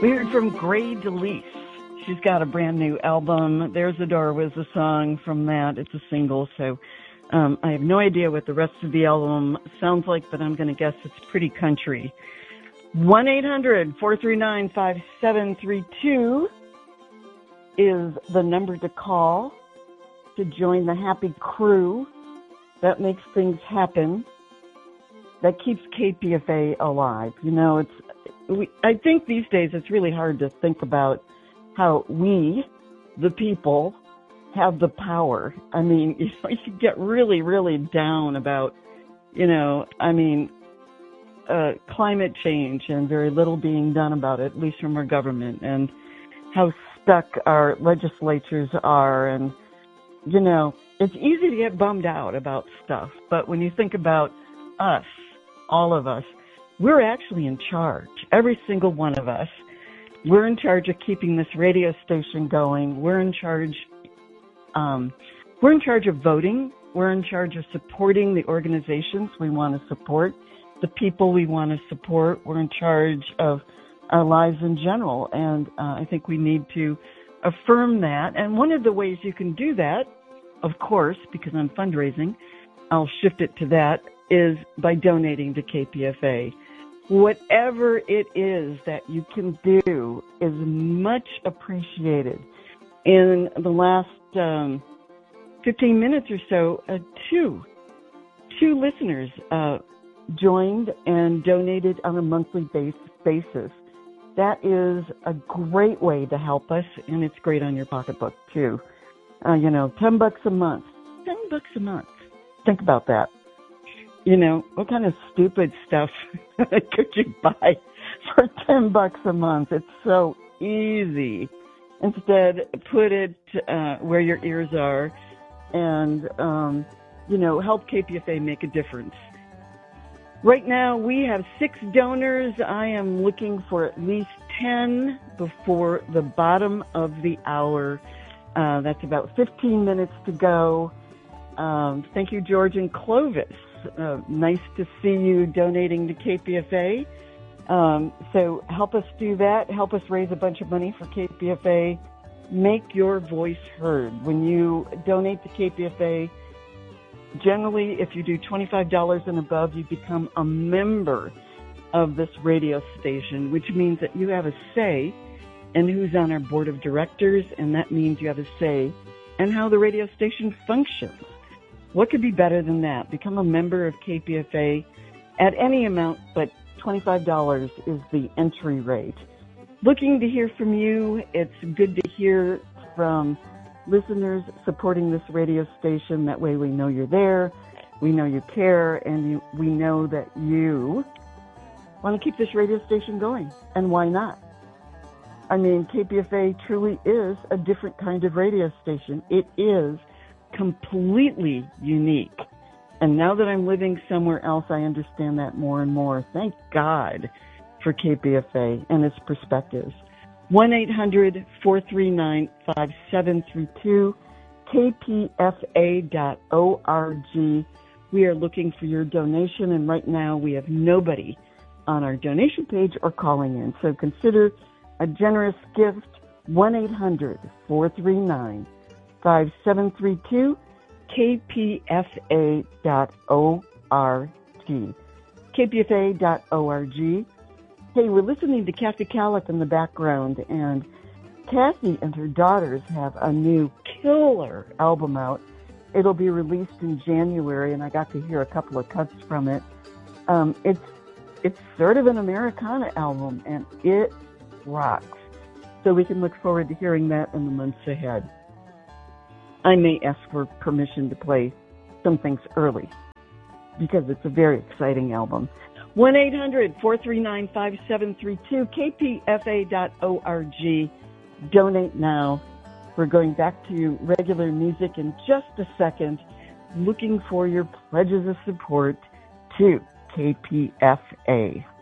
We heard from Gray DeLise. She's got a brand new album. There's a Door was a song from that. It's a single, so I have no idea what the rest of the album sounds like, but I'm going to guess it's pretty country. 1-800-439-5732 is the number to call to join the happy crew that makes things happen, that keeps KPFA alive. You know, I think these days it's really hard to think about how we, the people, have the power. I mean, you get really, really down about, climate change and very little being done about it, at least from our government, and how stuck our legislatures are. And, it's easy to get bummed out about stuff. But when you think about us, all of us, we're actually in charge. Every single one of us. We're in charge of keeping this radio station going. We're in charge of voting. We're in charge of supporting the organizations we want to support, the people we want to support. We're in charge of our lives in general. And I think we need to affirm that. And one of the ways you can do that, of course, because I'm fundraising, I'll shift it to that, is by donating to KPFA. Whatever it is that you can do is much appreciated. In the last 15 minutes or so, two listeners joined and donated on a monthly basis. That is a great way to help us, and it's great on your pocketbook, too. $10 a month. $10 a month. Think about that. What kind of stupid stuff could you buy for $10 a month? It's so easy. Instead, put it where your ears are and, help KPFA make a difference. Right now, we have 6 donors. I am looking for at least 10 before the bottom of the hour. That's about 15 minutes to go. Thank you, George and Clovis. Nice to see you donating to KPFA. So help us do that. Help us raise a bunch of money for KPFA. Make your voice heard. When you donate to KPFA, generally, if you do $25 and above, you become a member of this radio station, which means that you have a say in who's on our board of directors, and that means you have a say in how the radio station functions. What could be better than that? Become a member of KPFA at any amount, but $25 is the entry rate. Looking to hear from you. It's good to hear from listeners supporting this radio station. That way we know you're there, we know you care, and we know that you want to keep this radio station going. And why not? I mean, KPFA truly is a different kind of radio station. It is completely unique. And now that I'm living somewhere else, I understand that more and more. Thank God for KPFA and its perspectives. 1-800-439-5732, kpfa.org. We are looking for your donation, and right now we have nobody on our donation page or calling in. So consider a generous gift, 1-800-439-5732, kpfa.org. kpfa.org. Hey, we're listening to Kathy Calick in the background, and Kathy and her daughters have a new killer album out. It'll be released in January, and I got to hear a couple of cuts from it. It's sort of an Americana album, and it rocks. So we can look forward to hearing that in the months ahead. I may ask for permission to play some things early because it's a very exciting album. 1-800-439-5732, kpfa.org. Donate now. We're going back to regular music in just a second, looking for your pledges of support to KPFA.